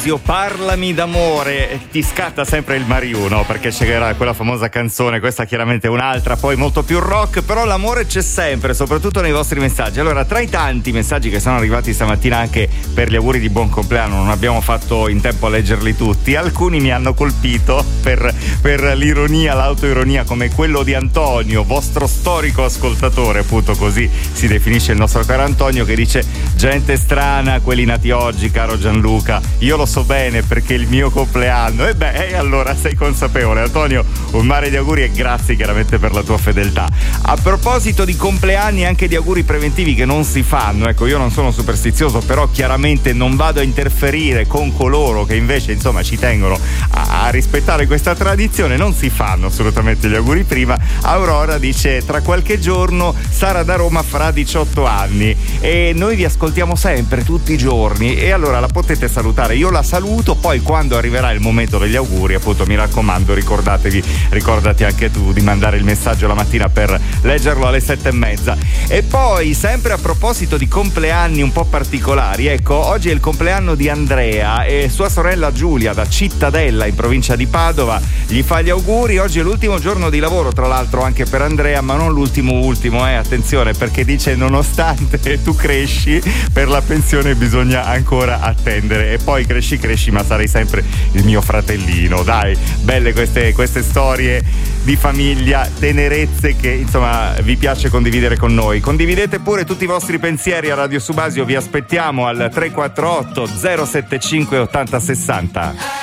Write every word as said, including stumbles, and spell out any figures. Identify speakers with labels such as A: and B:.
A: Parlami d'amore, ti scatta sempre il Mariù, no? Perché c'era quella famosa canzone, questa chiaramente è un'altra, poi molto più rock, però l'amore c'è sempre, soprattutto nei vostri messaggi. Allora, tra i tanti messaggi che sono arrivati stamattina anche per gli auguri di buon compleanno, non abbiamo fatto in tempo a leggerli tutti, alcuni mi hanno colpito per, per l'ironia, l'autoironia, come quello di Antonio, vostro storico ascoltatore, appunto così si definisce il nostro caro Antonio, che dice: gente strana, quelli nati oggi, caro Gianluca, io lo so bene perché è il mio compleanno. E beh, e allora sei consapevole, Antonio. Un mare di auguri e grazie chiaramente per la tua fedeltà. A proposito di compleanni e anche di auguri preventivi che non si fanno, ecco, io non sono superstizioso, però chiaramente non vado a interferire con coloro che invece insomma ci tengono a, a rispettare questa tradizione. Non si fanno assolutamente gli auguri prima. Aurora dice: tra qualche giorno Sara da Roma farà diciotto anni e noi vi ascoltiamo sempre, tutti i giorni, e allora la potete salutare. Io la saluto, poi quando arriverà il momento degli auguri, appunto, mi raccomando, ricordatevi, ricordati anche tu di mandare il messaggio la mattina per leggerlo alle sette e mezza. E poi, sempre a proposito di compleanni un po' particolari, ecco, oggi è il compleanno di Andrea e sua sorella Giulia da Cittadella in provincia di Padova gli fa gli auguri. Oggi è l'ultimo giorno di lavoro, tra l'altro, anche per Andrea, ma non l'ultimo ultimo, eh, attenzione, perché dice: nonostante tu cresci, per la pensione bisogna ancora attendere. E poi cresci cresci ma sarai sempre il mio fratellino. Dai, belle queste, queste storie di famiglia, tenerezze che insomma vi piace condividere con noi. Condividete pure tutti i vostri pensieri a Radio Subasio, vi aspettiamo al tre quattro otto zero sette cinque ottanta sessanta.